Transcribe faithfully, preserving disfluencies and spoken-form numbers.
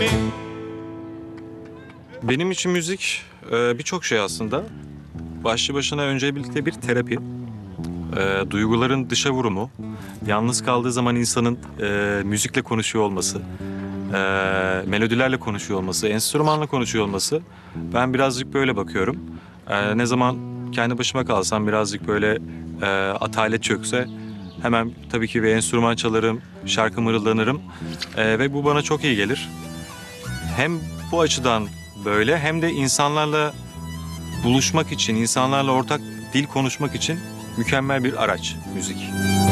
Benim için müzik e, birçok şey aslında. Başlı başına öncelikle bir terapi. E, duyguların dışa vurumu. Yalnız kaldığı zaman insanın e, müzikle konuşuyor olması. e, melodilerle konuşuyor olması, enstrümanla konuşuyor olması. Ben birazcık böyle bakıyorum. E, ne zaman kendi başıma kalsam birazcık böyle e, atalet çökse hemen tabii ki bir enstrüman çalarım, şarkı mırıldanırım. E, ve bu bana çok iyi gelir. Hem bu açıdan böyle hem de insanlarla buluşmak için, insanlarla ortak dil konuşmak için mükemmel bir araç müzik.